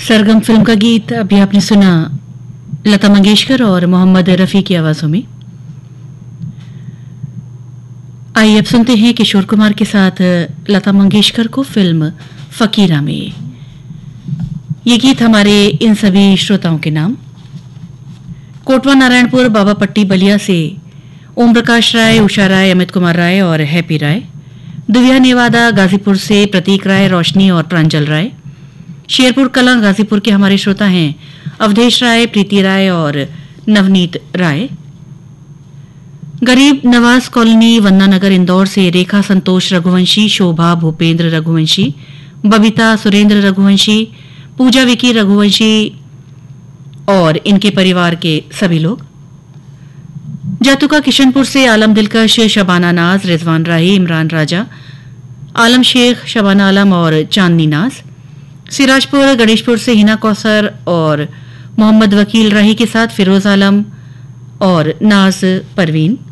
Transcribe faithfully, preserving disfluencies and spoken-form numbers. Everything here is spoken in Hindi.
सरगम फिल्म का गीत अभी आपने सुना लता मंगेशकर और मोहम्मद रफी की आवाजों में। आइए अब सुनते हैं किशोर कुमार के साथ लता मंगेशकर को फिल्म फकीरा में। ये गीत हमारे इन सभी श्रोताओं के नाम। कोटवा नारायणपुर बाबा पट्टी बलिया से ओम प्रकाश राय, उषा राय, अमित कुमार राय और हैप्पी राय। दुविया नेवादा गाजीपुर से प्रतीक राय, रोशनी और प्रांजल राय। शेरपुर कला गाजीपुर के हमारे श्रोता हैं अवधेश राय, प्रीति राय और नवनीत राय। गरीब नवाज कॉलोनी वन्ना नगर इंदौर से रेखा संतोष रघुवंशी, शोभा भूपेंद्र रघुवंशी, बबीता सुरेंद्र रघुवंशी, पूजा विकी रघुवंशी और इनके परिवार के सभी लोग। जातुका किशनपुर से आलम दिलकश, शबाना नाज, रिजवान राही, इमरान राजा, आलम शेख, शबाना आलम और चांदनी नाज। सिराजपुर गणेशपुर से हिना कौसर और मोहम्मद वकील राही के साथ फिरोज आलम और नाज परवीन।